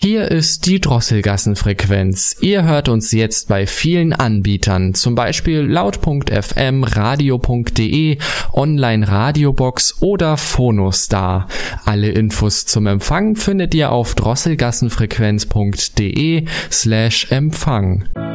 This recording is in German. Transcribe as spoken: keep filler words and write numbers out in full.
Hier ist die Drosselgassenfrequenz. Ihr hört uns jetzt bei vielen Anbietern, zum Beispiel laut Punkt f m, radio Punkt de, Online-Radiobox oder Phonostar. Alle Infos zum Empfang findet ihr auf drosselgassenfrequenz Punkt de slash Empfang.